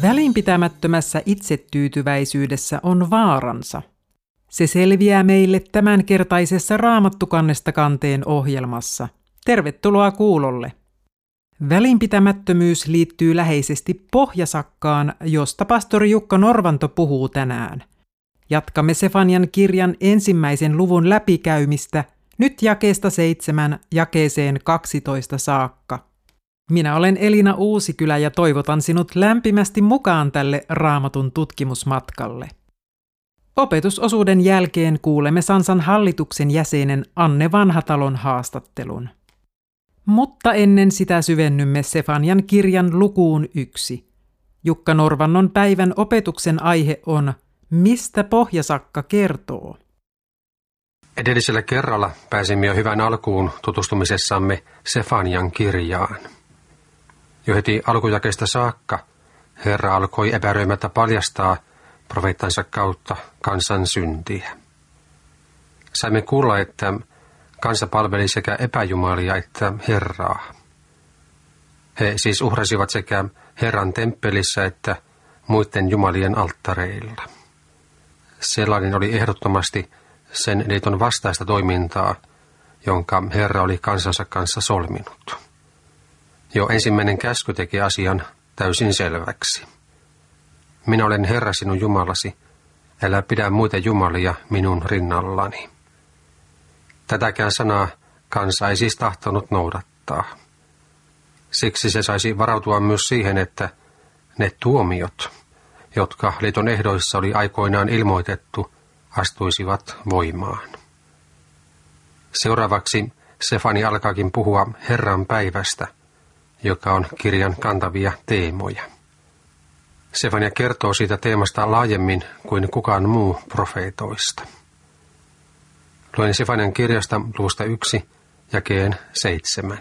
Välinpitämättömässä itsetyytyväisyydessä on vaaransa. Se selviää meille tämänkertaisessa Raamattukannesta kanteen ohjelmassa. Tervetuloa kuulolle. Välinpitämättömyys liittyy läheisesti pohjasakkaan, josta pastori Jukka Norvanto puhuu tänään. Jatkamme Sefanian kirjan 1. luvun läpikäymistä, nyt jakeesta 7 jakeeseen 12 saakka. Minä olen Elina Uusikylä ja toivotan sinut lämpimästi mukaan tälle Raamatun tutkimusmatkalle. Opetusosuuden jälkeen kuulemme Sansan hallituksen jäsenen Anne Vanhatalon haastattelun. Mutta ennen sitä syvennymme Sefanian kirjan lukuun 1. Jukka Norvannon päivän opetuksen aihe on Mistä pohjasakka kertoo? Edellisellä kerralla pääsimme jo hyvän alkuun tutustumisessamme Sefanian kirjaan. Jo heti alkujakeesta saakka Herra alkoi epäröimättä paljastaa profeettansa kautta kansan syntiä. Saimme kuulla, että kansa palveli sekä epäjumalia että Herraa. He siis uhrasivat sekä Herran temppelissä että muiden jumalien alttareilla. Sellainen oli ehdottomasti sen liiton vastaista toimintaa, jonka Herra oli kansansa kanssa solminut. Jo ensimmäinen käsky teki asian täysin selväksi. Minä olen Herra sinun Jumalasi, älä pidä muita jumalia minun rinnallani. Tätäkään sanaa kansa ei siis tahtonut noudattaa. Siksi se saisi varautua myös siihen, että ne tuomiot, jotka liiton ehdoissa oli aikoinaan ilmoitettu, astuisivat voimaan. Seuraavaksi Sefania alkaakin puhua Herran päivästä, joka on kirjan kantavia teemoja. Sefania kertoo siitä teemasta laajemmin kuin kukaan muu profeetoista. Luen Sefanian kirjasta luvusta 1, jakeen 7.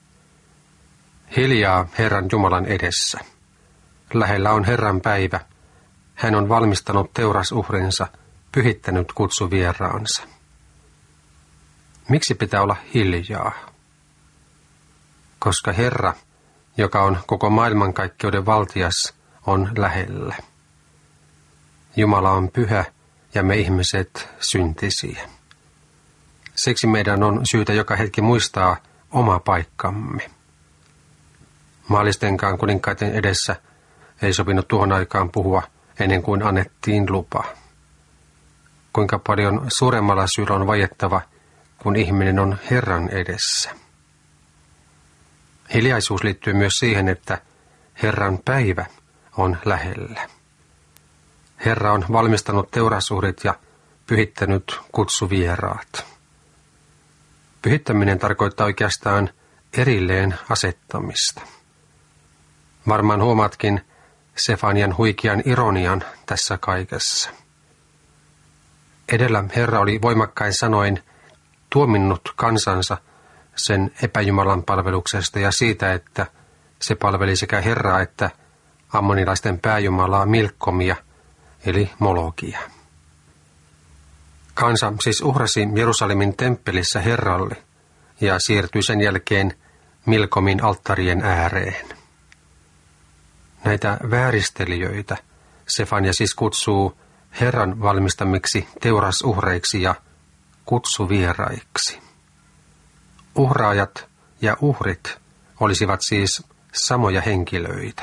Hiljaa Herran Jumalan edessä. Lähellä on Herran päivä. Hän on valmistanut teurasuhrinsa, pyhittänyt kutsuvieraansa. Miksi pitää olla hiljaa? Koska Herra, joka on koko maailmankaikkeuden valtias, on lähellä. Jumala on pyhä ja me ihmiset syntisiä. Siksi meidän on syytä joka hetki muistaa oma paikkamme. Maallistenkaan kuninkaiden edessä ei sopinut tuohon aikaan puhua ennen kuin annettiin lupa. Kuinka paljon suuremmalla syyllä on vaiettava, kun ihminen on Herran edessä. Hiljaisuus liittyy myös siihen, että Herran päivä on lähellä. Herra on valmistanut teurasuhrit ja pyhittänyt kutsuvieraat. Pyhittäminen tarkoittaa oikeastaan erilleen asettamista. Varmaan huomaatkin Sefanian huikean ironian tässä kaikessa. Edellä Herra oli voimakkain sanoin tuominnut kansansa sen epäjumalan palveluksesta ja siitä, että se palveli sekä Herraa että ammonilaisten pääjumalaa Milkkomia, eli Molokia. Kansa siis uhrasi Jerusalemin temppelissä Herralle ja siirtyi sen jälkeen Milkomin alttarien ääreen. Näitä vääristelijöitä Sefania siis kutsuu Herran valmistamiksi teurasuhreiksi ja kutsuvieraiksi. Uhraajat ja uhrit olisivat siis samoja henkilöitä.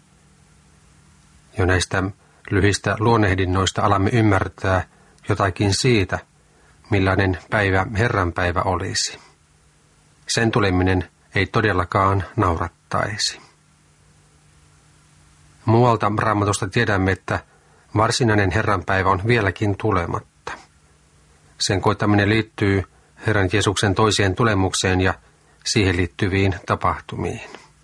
Jo näistä lyhyistä luonnehdinnoista alamme ymmärtää jotakin siitä, millainen päivä Herran päivä olisi. Sen tuleminen ei todellakaan naurattaisi. Muualta Raamatusta tiedämme, että varsinainen Herran päivä on vieläkin tulematta. Sen koittaminen liittyy Herran Jeesuksen toiseen tulemukseen ja siihen liittyviin tapahtumiin.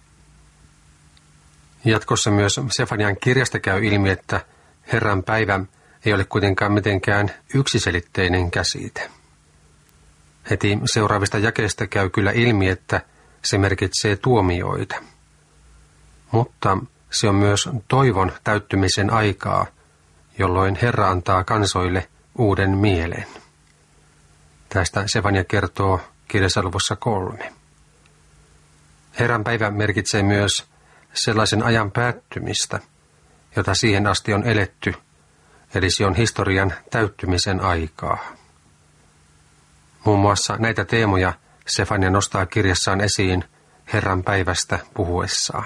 Jatkossa myös Sefanian kirjasta käy ilmi, että Herran päivä ei ole kuitenkaan mitenkään yksiselitteinen käsite. Heti seuraavista jakeista käy kyllä ilmi, että se merkitsee tuomioita. Mutta se on myös toivon täyttymisen aikaa, jolloin Herra antaa kansoille uuden mielen. Tästä Sefania kertoo kirjassa luvussa 3. Herran päivä merkitsee myös sellaisen ajan päättymistä, jota siihen asti on eletty, eli se on historian täyttymisen aikaa. Muun muassa näitä teemoja Sefania nostaa kirjassaan esiin Herran päivästä puhuessaan.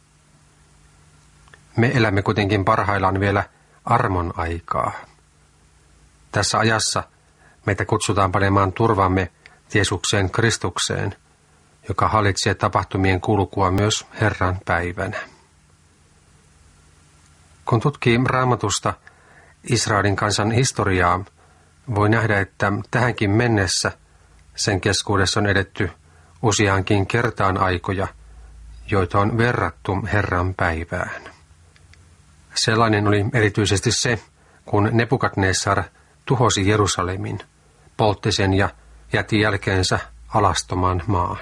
Me elämme kuitenkin parhaillaan vielä armon aikaa. Tässä ajassa meitä kutsutaan panemaan turvamme Jeesukseen Kristukseen, joka hallitsee tapahtumien kulkua myös Herran päivänä. Kun tutkii Raamatusta Israelin kansan historiaa, voi nähdä, että tähänkin mennessä sen keskuudessa on edetty useaankin kertaan aikoja, joita on verrattu Herran päivään. Sellainen oli erityisesti se, kun Nebukadnessar tuhosi Jerusalemin, poltti sen ja jätti jälkeensä alastoman maan.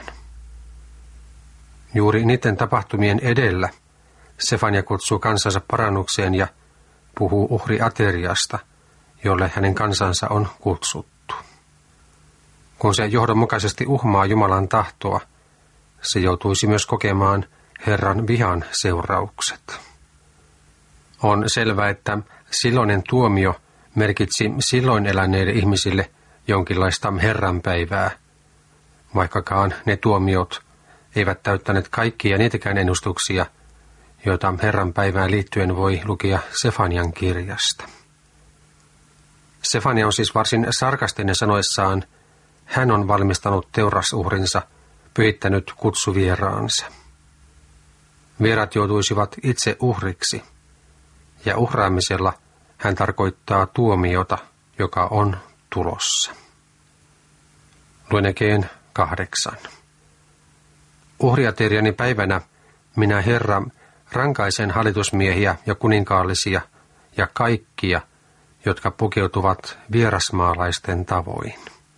Juuri niiden tapahtumien edellä Sefania kutsuu kansansa parannukseen ja puhuu uhriateriasta, jolle hänen kansansa on kutsuttu. Kun se johdonmukaisesti uhmaa Jumalan tahtoa, se joutuisi myös kokemaan Herran vihan seuraukset. On selvää, että silloinen tuomio merkitsi silloin eläneille ihmisille jonkinlaista Herran päivää, vaikkakaan ne tuomiot eivät täyttäneet kaikkia niitäkään ennustuksia, joita Herran päivään liittyen voi lukea Sefanian kirjasta. Sefania on siis varsin sarkastinen sanoessaan, hän on valmistanut teurasuhrinsa, pyhittänyt kutsuvieraansa. Vieraat joutuisivat itse uhriksi, ja uhraamisella hän tarkoittaa tuomiota, joka on tulossa. Luen Ekeen 8. Uhriateriani päivänä minä, Herra, rankaisen hallitusmiehiä ja kuninkaallisia ja kaikkia, jotka pukeutuvat vierasmaalaisten tavoin.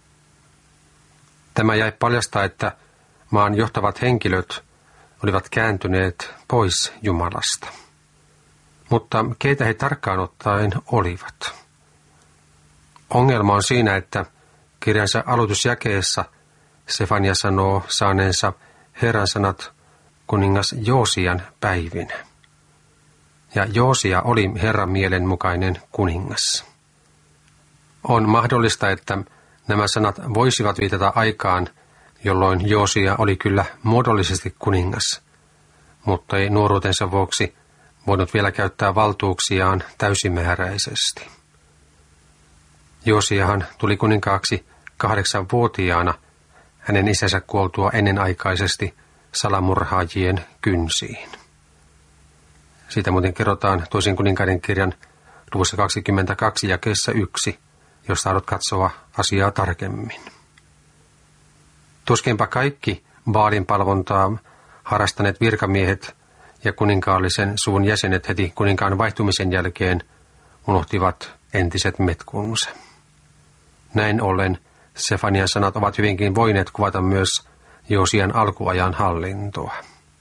Tämä jäi paljastaa, että maan johtavat henkilöt olivat kääntyneet pois Jumalasta. Mutta keitä he tarkkaan ottaen olivat? Ongelma on siinä, että kirjansa aloitusjakeessa Sefania sanoo saaneensa Herran sanat kuningas Joosian päivinä. Ja Joosia oli Herran mielen mukainen kuningas. On mahdollista, että nämä sanat voisivat viitata aikaan, jolloin Joosia oli kyllä muodollisesti kuningas, mutta ei nuoruutensa vuoksi voinut vielä käyttää valtuuksiaan täysimääräisesti. Joosiahan tuli kuninkaaksi 8-vuotiaana hänen isänsä kuoltua ennenaikaisesti salamurhaajien kynsiin. Siitä muuten kerrotaan toisen kuninkaiden kirjan luvussa 22 jakeessa 1, jos tahdot katsoa asiaa tarkemmin. Tuskinpa kaikki Baalin palvontaa harrastaneet virkamiehet ja kuninkaallisen suvun jäsenet heti kuninkaan vaihtumisen jälkeen unohtivat entiset metkunsa. Näin ollen Sefanian sanat ovat hyvinkin voineet kuvata myös Joosian alkuajan hallintoa.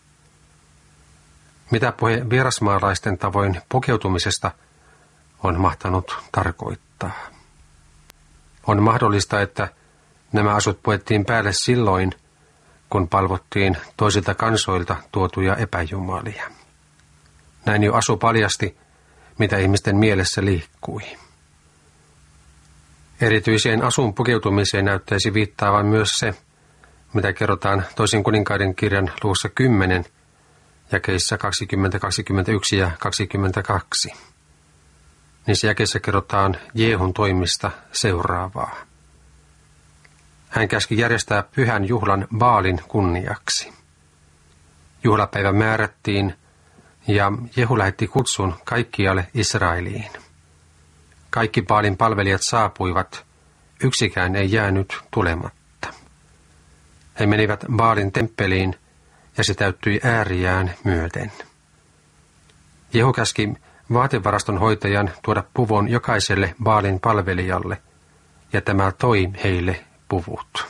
Mitä puhe vierasmaalaisten tavoin pukeutumisesta on mahtanut tarkoittaa? On mahdollista, että nämä asut puettiin päälle silloin, kun palvottiin toisilta kansoilta tuotuja epäjumalia. Näin jo asu paljasti, mitä ihmisten mielessä liikkui. Erityiseen asun pukeutumiseen näyttäisi viittaavan myös se, mitä kerrotaan toisen kuninkaiden kirjan luvussa 10, jakeissa 20, 21 ja 22. Niissä jakeissa kerrotaan Jeehun toimista seuraavaa. Hän käski järjestää pyhän juhlan Baalin kunniaksi. Juhlapäivä määrättiin ja Jehu lähetti kutsun kaikkialle Israeliin. Kaikki Baalin palvelijat saapuivat, yksikään ei jäänyt tulematta. He menivät Baalin temppeliin ja se täyttyi ääriään myöten. Jehu käski vaatevaraston hoitajan tuoda puvun jokaiselle Baalin palvelijalle, ja tämä toi heille puvut.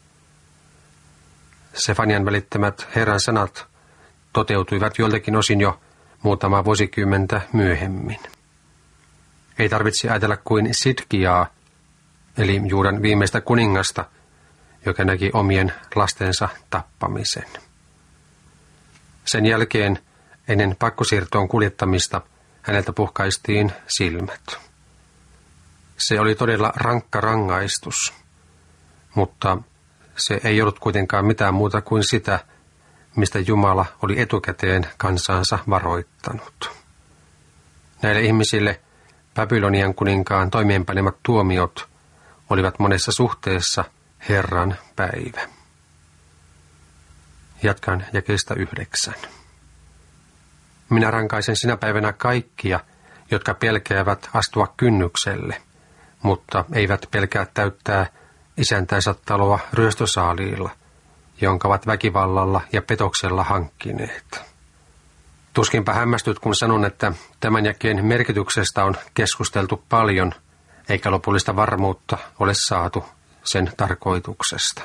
Sefanian välittämät Herran sanat toteutuivat joiltakin osin jo muutama vuosikymmentä myöhemmin. Ei tarvitse ajatella kuin Sidkiaa, eli Juudan viimeistä kuningasta, joka näki omien lastensa tappamisen. Sen jälkeen, ennen pakkosiirtoon kuljettamista, häneltä puhkaistiin silmät. Se oli todella rankka rangaistus, mutta se ei ollut kuitenkaan mitään muuta kuin sitä, mistä Jumala oli etukäteen kansansa varoittanut. Näille ihmisille Babylonian kuninkaan toimeenpanemat tuomiot olivat monessa suhteessa Herran päivä. Jatkan jakeesta 9. Minä rankaisen sinä päivänä kaikkia, jotka pelkäävät astua kynnykselle, mutta eivät pelkää täyttää isäntänsä taloa ryöstösaaliilla, jonka ovat väkivallalla ja petoksella hankkineet. Tuskinpä hämmästyt, kun sanon, että tämän jakeen merkityksestä on keskusteltu paljon, eikä lopullista varmuutta ole saatu sen tarkoituksesta.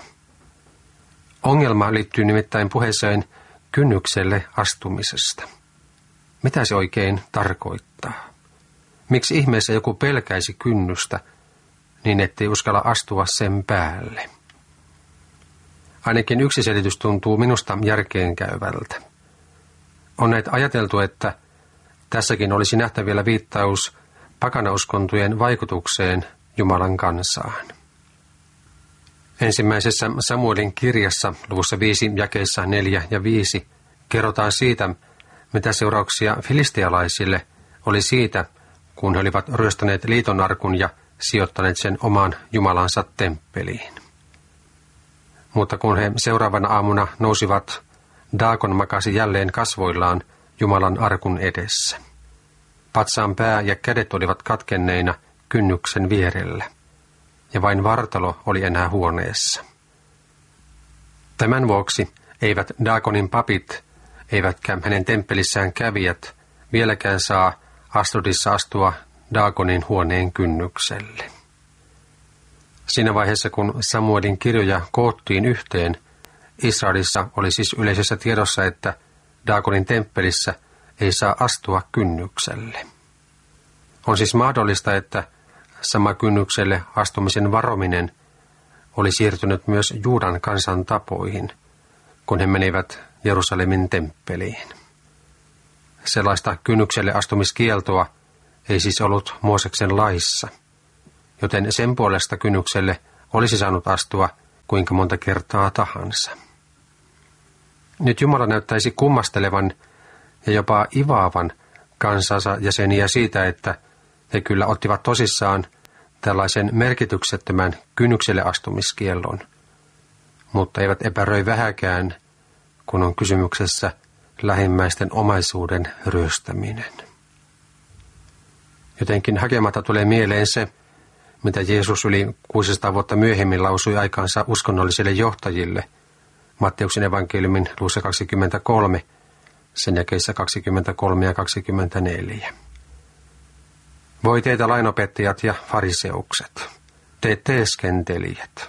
Ongelma liittyy nimittäin puheeseen kynnykselle astumisesta. Mitä se oikein tarkoittaa? Miksi ihmeessä joku pelkäisi kynnystä niin, ettei uskalla astua sen päälle? Ainakin yksi selitys tuntuu minusta järkeenkäyvältä. On näet ajateltu, että tässäkin olisi nähtävillä viittaus pakanauskontojen vaikutukseen Jumalan kansaan. Ensimmäisessä Samuelin kirjassa luvussa 5 jakeissa 4 ja 5 kerrotaan siitä, mitä seurauksia filistealaisille oli siitä, kun he olivat ryöstäneet liitonarkun ja sijoittaneet sen omaan Jumalansa temppeliin. Mutta kun he seuraavana aamuna nousivat, Dagon makasi jälleen kasvoillaan Jumalan arkun edessä. Patsaan pää ja kädet olivat katkenneina kynnyksen vierellä, ja vain vartalo oli enää huoneessa. Tämän vuoksi eivät Dagonin papit, eivätkä hänen temppelissään kävijät vieläkään saa Asdodissa astua Dagonin huoneen kynnykselle. Siinä vaiheessa, kun Samuelin kirjoja koottiin yhteen, Israelissa oli siis yleisessä tiedossa, että Dagonin temppelissä ei saa astua kynnykselle. On siis mahdollista, että sama kynnykselle astumisen varominen oli siirtynyt myös Juudan kansan tapoihin, kun he menivät Jerusalemin temppeliin. Sellaista kynnykselle astumiskieltoa ei siis ollut Mooseksen laissa, joten sen puolesta kynnykselle olisi saanut astua kuinka monta kertaa tahansa. Nyt Jumala näyttäisi kummastelevan ja jopa ivaavan kansansa jäseniä siitä, että he kyllä ottivat tosissaan tällaisen merkityksettömän kynnykselle astumiskiellon, mutta eivät epäröi vähäkään, kun on kysymyksessä lähimmäisten omaisuuden ryöstäminen. Jotenkin hakematta tulee mieleen se, mitä Jeesus yli 600 vuotta myöhemmin lausui aikaansa uskonnollisille johtajille Matteuksen evankeliumin luvussa 23, sen jakeissa 23 ja 24. Voi teitä lainopettajat ja fariseukset, te teeskentelijät.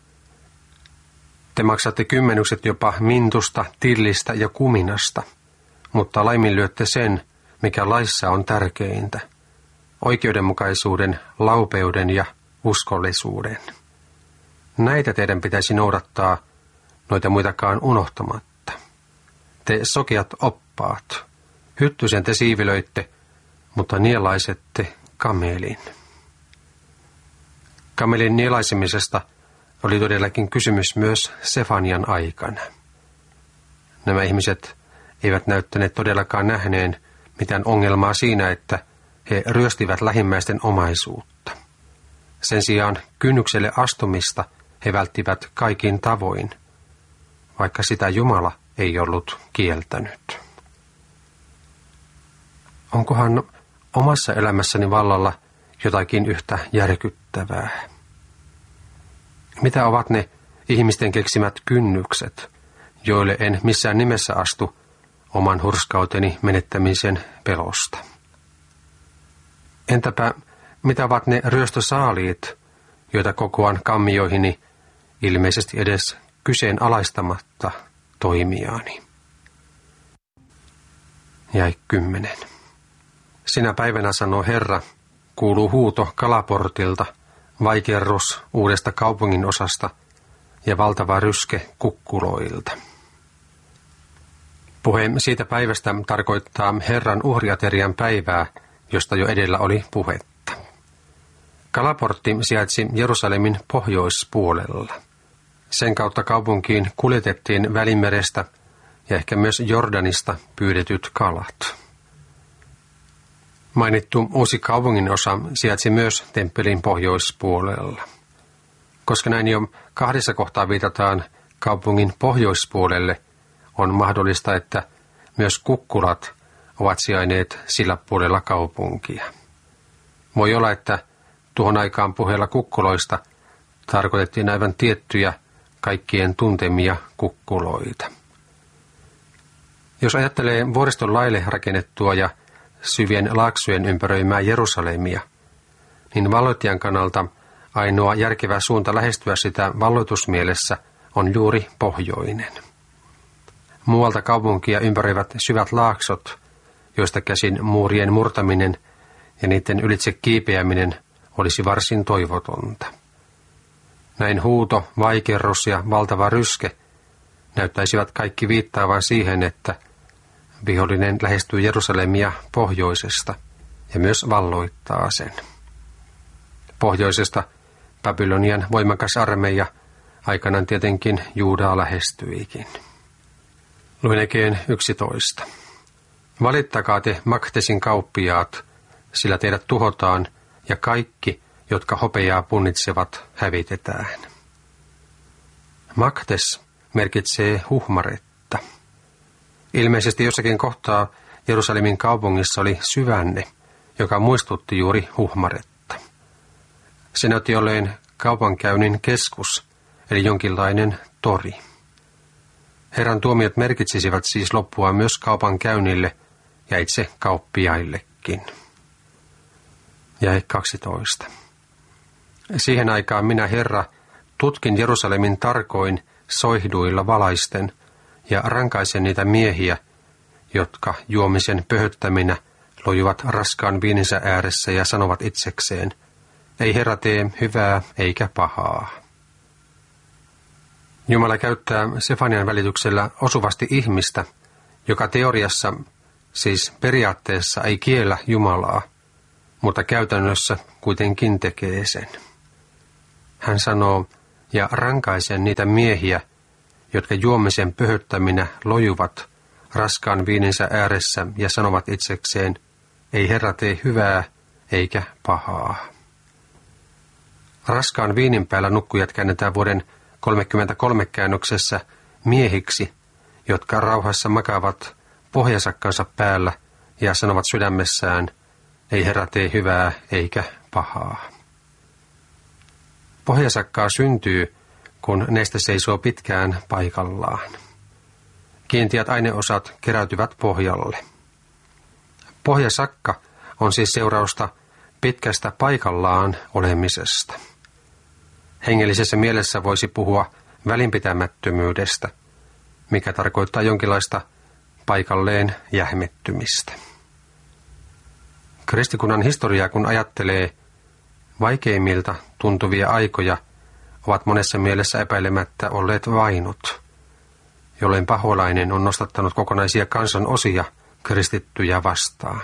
Te maksatte kymmenykset jopa mintusta, tillistä ja kuminasta, mutta laiminlyötte sen, mikä laissa on tärkeintä, oikeudenmukaisuuden, laupeuden ja uskollisuuden. Näitä teidän pitäisi noudattaa, noita muitakaan unohtamatta. Te sokeat oppaat, hyttysen te siivilöitte, mutta nielaisette kamelin. Kamelin nielaisemisesta oli todellakin kysymys myös Sefanian aikana. Nämä ihmiset eivät näyttäneet todellakaan nähneen mitään ongelmaa siinä, että he ryöstivät lähimmäisten omaisuutta. Sen sijaan kynnykselle astumista he välttivät kaikin tavoin, vaikka sitä Jumala ei ollut kieltänyt. Onkohan omassa elämässäni vallalla jotakin yhtä järkyttävää? Mitä ovat ne ihmisten keksimät kynnykset, joille en missään nimessä astu oman hurskauteni menettämisen pelosta? Entäpä mitä ovat ne ryöstösaaliit, joita kokoan kammioihini ilmeisesti edes kyseenalaistamatta toimiaani? Jäi 10. Sinä päivänä sanoo Herra, kuuluu huuto Kalaportilta, vaikerrus uudesta kaupungin osasta ja valtava ryske kukkuloilta. Puhe siitä päivästä tarkoittaa Herran uhriaterian päivää, josta jo edellä oli puhetta. Kalaportti sijaitsi Jerusalemin pohjoispuolella. Sen kautta kaupunkiin kuljetettiin Välimerestä ja ehkä myös Jordanista pyydetyt kalat. Mainittu uusi kaupunginosa sijaitsi myös temppelin pohjoispuolella. Koska näin jo kahdessa kohtaa viitataan kaupungin pohjoispuolelle, on mahdollista, että myös kukkulat ovat sijainneet sillä puolella kaupunkia. Voi olla, että tuohon aikaan puheella kukkuloista tarkoitettiin aivan tiettyjä kaikkien tuntemia kukkuloita. Jos ajattelee vuoriston laille rakennettua ja syvien laaksojen ympäröimää Jerusalemia, niin valloittajan kannalta ainoa järkevä suunta lähestyä sitä valloitusmielessä on juuri pohjoinen. Muualta kaupunkia ympäröivät syvät laaksot, joista käsin muurien murtaminen ja niiden ylitse kiipeäminen olisi varsin toivotonta. Näin huuto, vaikerrus ja valtava ryske näyttäisivät kaikki viittaavan siihen, että vihollinen lähestyy Jerusalemia pohjoisesta ja myös valloittaa sen. Pohjoisesta Babylonian voimakas armeija aikanaan tietenkin Juudaa lähestyikin. Luin Ekeen 11. Valittakaa te Maktesin kauppiaat, sillä teidät tuhotaan, ja kaikki, jotka hopeaa punnitsevat, hävitetään. Maktes merkitsee huhmaretta. Ilmeisesti jossakin kohtaa Jerusalemin kaupungissa oli syvänne, joka muistutti juuri huhmaretta. Se näytti olleen kaupankäynnin keskus, eli jonkinlainen tori. Herran tuomiot merkitsisivät siis loppua myös kaupankäynnille ja itse kauppiaillekin. Jae 12. Siihen aikaan minä, Herra, tutkin Jerusalemin tarkoin soihduilla valaisten ja rankaisen niitä miehiä, jotka juomisen pöhöttäminä lojuvat raskaan viininsä ääressä ja sanovat itsekseen, ei Herra tee hyvää eikä pahaa. Jumala käyttää Sefanian välityksellä osuvasti ihmistä, joka teoriassa, siis periaatteessa ei kiellä Jumalaa, mutta käytännössä kuitenkin tekee sen. Hän sanoo, ja rankaisen niitä miehiä, jotka juomisen pöhöttäminä lojuvat raskaan viininsä ääressä ja sanovat itsekseen, ei Herra tee hyvää eikä pahaa. Raskaan viinin päällä nukkujat käännetään vuoden 33 käännöksessä miehiksi, jotka rauhassa makaavat pohjasakkansa päällä ja sanovat sydämessään, ei Herra tee hyvää eikä pahaa. Pohjasakkaa syntyy, kun neste seisoo pitkään paikallaan. Kiinteät aineosat keräytyvät pohjalle. Pohjasakka on siis seurausta pitkästä paikallaan olemisesta. Hengellisessä mielessä voisi puhua välinpitämättömyydestä, mikä tarkoittaa jonkinlaista paikalleen jähmettymistä. Kristikunnan historiaa kun ajattelee, vaikeimmilta tuntuvia aikoja ovat monessa mielessä epäilemättä olleet vainot, jolloin paholainen on nostattanut kokonaisia kansan osia kristittyjä vastaan.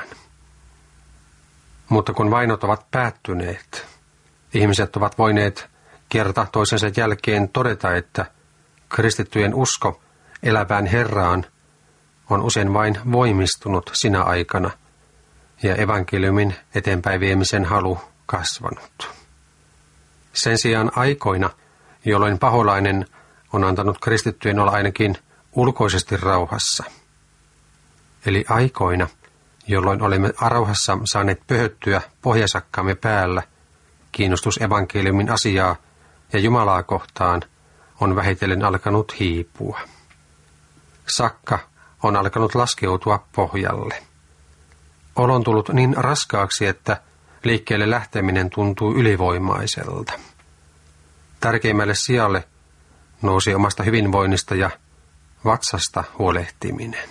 Mutta kun vainot ovat päättyneet, ihmiset ovat voineet kerta toisensa jälkeen todeta, että kristittyjen usko elävään Herraan on usein vain voimistunut sinä aikana ja evankeliumin eteenpäin viemisen halu kasvanut. Sen sijaan aikoina, jolloin paholainen on antanut kristittyjen olla ainakin ulkoisesti rauhassa, eli aikoina, jolloin olemme rauhassa saaneet pöhöttyä pohjasakkamme päällä, kiinnostus evankeliumin asiaa ja Jumalaa kohtaan on vähitellen alkanut hiipua. Sakka on alkanut laskeutua pohjalle. Olo on tullut niin raskaaksi, että liikkeelle lähteminen tuntuu ylivoimaiselta. Tärkeimmälle sijalle nousi omasta hyvinvoinnista ja vatsasta huolehtiminen.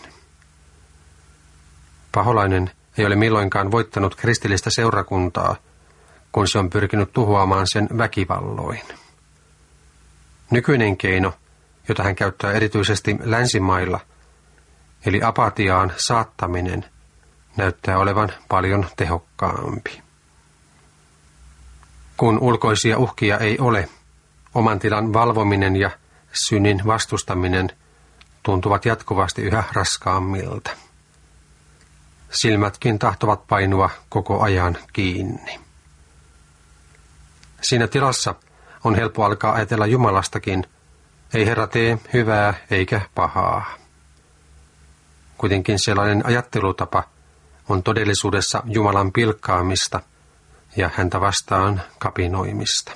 Paholainen ei ole milloinkaan voittanut kristillistä seurakuntaa, kun se on pyrkinyt tuhoamaan sen väkivalloin. Nykyinen keino, jota hän käyttää erityisesti länsimailla, eli apatiaan saattaminen, näyttää olevan paljon tehokkaampi. Kun ulkoisia uhkia ei ole, oman tilan valvominen ja synnin vastustaminen tuntuvat jatkuvasti yhä raskaammilta. Silmätkin tahtovat painua koko ajan kiinni. Siinä tilassa on helppo alkaa ajatella Jumalastakin, ei Herra tee hyvää eikä pahaa. Kuitenkin sellainen ajattelutapa on todellisuudessa Jumalan pilkkaamista ja häntä vastaan kapinoimista.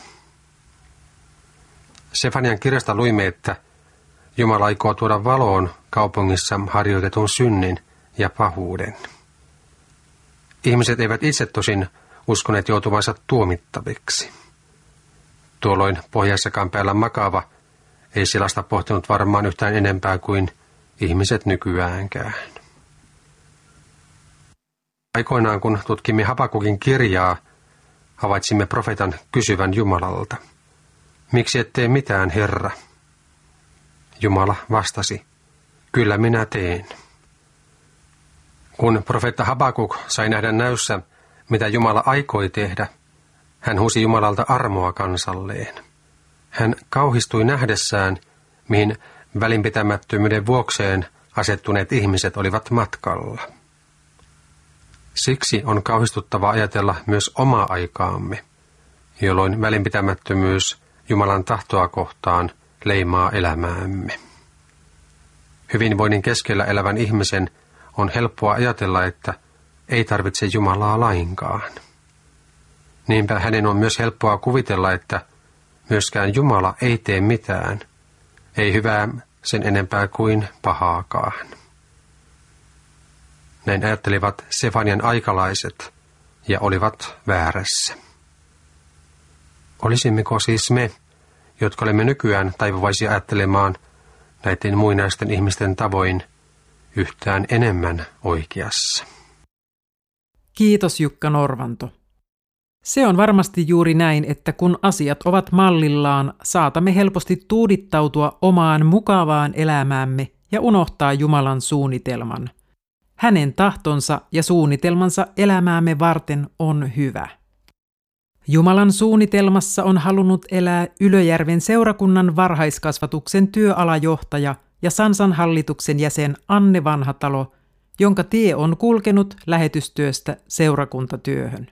Sefanian kirjasta luimme, että Jumala aikoo tuoda valoon kaupungissa harjoitetun synnin ja pahuuden. Ihmiset eivät itse tosin uskoneet joutuvansa tuomittaviksi. Tuolloin pohjassakaan päällä makaava ei sellaista pohtinut varmaan yhtään enempää kuin ihmiset nykyäänkään. Aikoinaan kun tutkimme Habakukin kirjaa, havaitsimme profeetan kysyvän Jumalalta, miksi et tee mitään, Herra? Jumala vastasi, kyllä minä teen. Kun profeetta Habakuk sai nähdä näyssä, mitä Jumala aikoi tehdä, hän huusi Jumalalta armoa kansalleen. Hän kauhistui nähdessään, mihin välinpitämättömyyden vuokseen asettuneet ihmiset olivat matkalla. Siksi on kauhistuttava ajatella myös omaa aikaamme, jolloin välinpitämättömyys Jumalan tahtoa kohtaan leimaa elämäämme. Hyvinvoinnin keskellä elävän ihmisen on helppoa ajatella, että ei tarvitse Jumalaa lainkaan. Niinpä hänen on myös helppoa kuvitella, että myöskään Jumala ei tee mitään, ei hyvää sen enempää kuin pahaakaan. Näin ajattelivat Sefanian aikalaiset ja olivat väärässä. Olisimmeko siis me, jotka olemme nykyään taipuvaisia ajattelemaan näiden muinaisten ihmisten tavoin, yhtään enemmän oikeassa? Kiitos Jukka Norvanto. Se on varmasti juuri näin, että kun asiat ovat mallillaan, saatamme helposti tuudittautua omaan mukavaan elämäämme ja unohtaa Jumalan suunnitelman. Hänen tahtonsa ja suunnitelmansa elämäämme varten on hyvä. Jumalan suunnitelmassa on halunnut elää Ylöjärven seurakunnan varhaiskasvatuksen työalajohtaja ja Sansan hallituksen jäsen Anne Vanhatalo, jonka tie on kulkenut lähetystyöstä seurakuntatyöhön.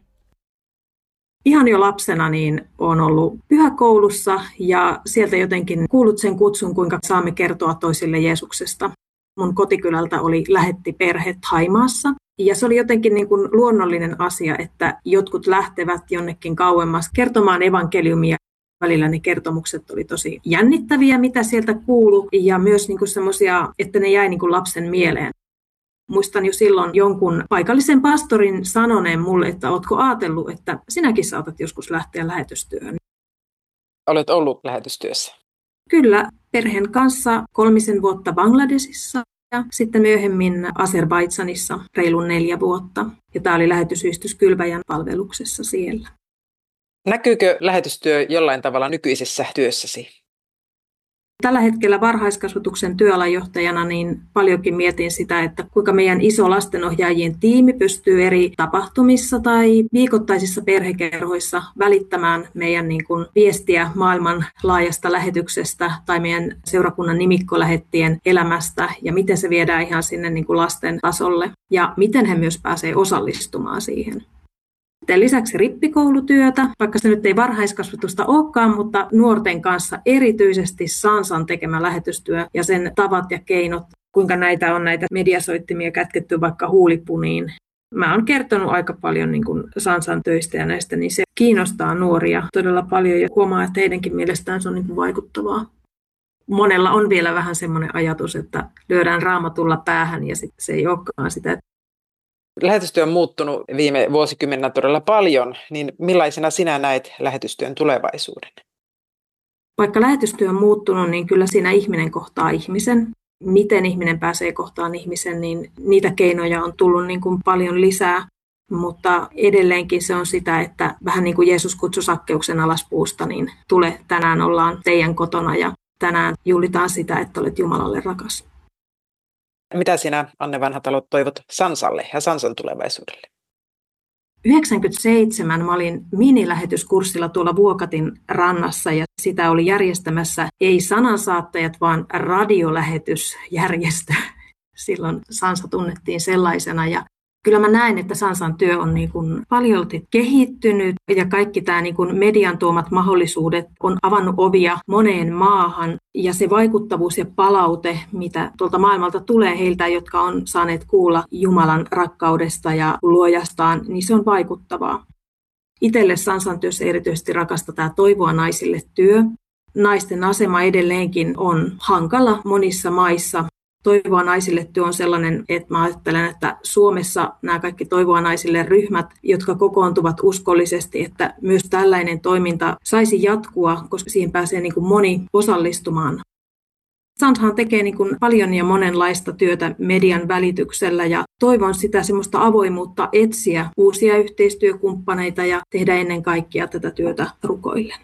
Ihan jo lapsena niin olen ollut pyhäkoulussa ja sieltä jotenkin kuullut sen kutsun, kuinka saamme kertoa toisille Jeesuksesta. Mun kotikylältä oli lähetti-perhe Thaimaassa ja se oli jotenkin niin kuin luonnollinen asia, että jotkut lähtevät jonnekin kauemmas kertomaan evankeliumia. Välillä ne kertomukset oli tosi jännittäviä, mitä sieltä kuului ja myös niin kuin semmoisia, että ne jäi niin kuin lapsen mieleen. Muistan jo silloin jonkun paikallisen pastorin sanoneen mulle, että ootko ajatellut, että sinäkin saatat joskus lähteä lähetystyöhön. Olet ollut lähetystyössä? Kyllä, perheen kanssa 3 vuotta Bangladesissa ja sitten myöhemmin Azerbaidžanissa reilun 4 vuotta. Ja tämä oli lähetysyhdistys Kylväjän palveluksessa siellä. Näkyykö lähetystyö jollain tavalla nykyisessä työssäsi? Tällä hetkellä varhaiskasvatuksen työalajohtajana niin paljonkin mietin sitä, että kuinka meidän iso lastenohjaajien tiimi pystyy eri tapahtumissa tai viikoittaisissa perhekerhoissa välittämään meidän niin kuin viestiä maailman laajasta lähetyksestä tai meidän seurakunnan nimikkolähettien elämästä ja miten se viedään ihan sinne niin kuin lasten tasolle ja miten he myös pääsee osallistumaan siihen. Sitten lisäksi rippikoulutyötä, vaikka se nyt ei varhaiskasvatusta olekaan, mutta nuorten kanssa erityisesti Sansan tekemä lähetystyö ja sen tavat ja keinot, kuinka näitä mediasoittimia kätketty vaikka huulipuniin. Mä oon kertonut aika paljon niin kuin Sansan töistä ja näistä, niin se kiinnostaa nuoria todella paljon ja huomaa, että heidänkin mielestään se on niin kuin vaikuttavaa. Monella on vielä vähän semmoinen ajatus, että lyödään Raamatulla päähän ja se ei olekaan sitä. Lähetystyö on muuttunut viime vuosikymmenenä todella paljon, niin millaisena sinä näet lähetystyön tulevaisuuden? Vaikka lähetystyö on muuttunut, niin kyllä siinä ihminen kohtaa ihmisen. Miten ihminen pääsee kohtaan ihmisen, niin niitä keinoja on tullut niin kuin paljon lisää. Mutta edelleenkin se on sitä, että vähän niin kuin Jeesus kutsui Sakkeuksen alas puusta, niin tule, tänään ollaan teidän kotona ja tänään juhlitaan sitä, että olet Jumalalle rakas. Mitä sinä, Anne Vanhatalo, toivot Sansalle ja Sansan tulevaisuudelle? 1997 mä olin minilähetyskurssilla tuolla Vuokatin rannassa ja sitä oli järjestämässä ei sanansaattajat, vaan radiolähetysjärjestö. Silloin Sansa tunnettiin sellaisena ja kyllä mä näen, että Sansan työ on niin kuin paljolti kehittynyt ja kaikki tämä niin kuin median tuomat mahdollisuudet on avannut ovia moneen maahan. Ja se vaikuttavuus ja palaute, mitä tuolta maailmalta tulee heiltä, jotka on saaneet kuulla Jumalan rakkaudesta ja luojastaan, niin se on vaikuttavaa. Itselle Sansan työssä erityisesti rakasta tämä Toivoa naisille -työ. Naisten asema edelleenkin on hankala monissa maissa. Toivoa naisille -työ on sellainen, että mä ajattelen, että Suomessa nämä kaikki Toivoa naisille -ryhmät, jotka kokoontuvat uskollisesti, että myös tällainen toiminta saisi jatkua, koska siihen pääsee niin kuin moni osallistumaan. Sansahan tekee niin kuin paljon ja monenlaista työtä median välityksellä ja toivon sitä semmoista avoimuutta etsiä uusia yhteistyökumppaneita ja tehdä ennen kaikkea tätä työtä rukoillen.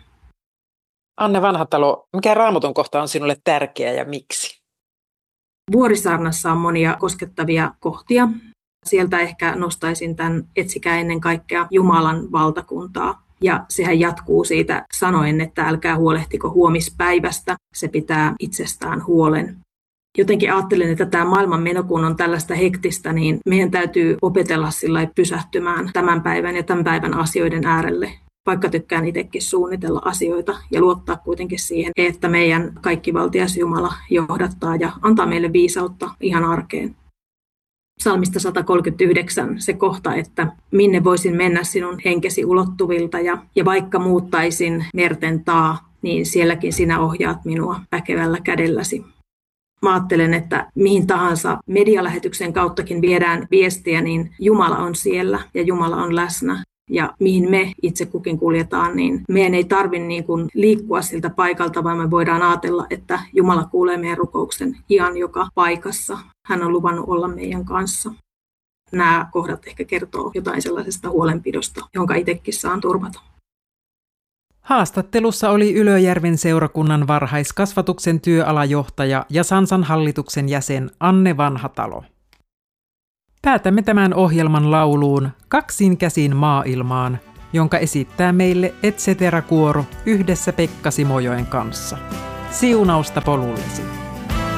Anne Vanhatalo, mikä Raamatun kohta on sinulle tärkeä ja miksi? Vuorisaarnassa on monia koskettavia kohtia. Sieltä ehkä nostaisin tämän etsikää ennen kaikkea Jumalan valtakuntaa. Ja sehän jatkuu siitä sanoen, että älkää huolehtiko huomispäivästä, se pitää itsestään huolen. Jotenkin ajattelen, että tämä maailman meno, kun on tällaista hektistä, niin meidän täytyy opetella sillä pysähtymään tämän päivän ja tämän päivän asioiden äärelle. Vaikka tykkään itsekin suunnitella asioita ja luottaa kuitenkin siihen, että meidän kaikkivaltias Jumala johdattaa ja antaa meille viisautta ihan arkeen. Psalmista 139 se kohta, että minne voisin mennä sinun henkesi ulottuvilta ja vaikka muuttaisin merten taa, niin sielläkin sinä ohjaat minua väkevällä kädelläsi. Mä ajattelen, että mihin tahansa medialähetyksen kauttakin viedään viestiä, niin Jumala on siellä ja Jumala on läsnä. Ja mihin me itse kukin kuljetaan, niin meidän ei tarvitse niin kuin liikkua siltä paikalta, vaan me voidaan ajatella, että Jumala kuulee meidän rukouksen ihan joka paikassa. Hän on luvannut olla meidän kanssa. Nämä kohdat ehkä kertoo jotain sellaisesta huolenpidosta, jonka itsekin saan turvata. Haastattelussa oli Ylöjärven seurakunnan varhaiskasvatuksen työalajohtaja ja Sansan hallituksen jäsen Anne Vanhatalo. Päätämme tämän ohjelman lauluun Kaksin käsin maailmaan, jonka esittää meille Et cetera -kuoro yhdessä Pekka Simojoen kanssa. Siunausta polullesi!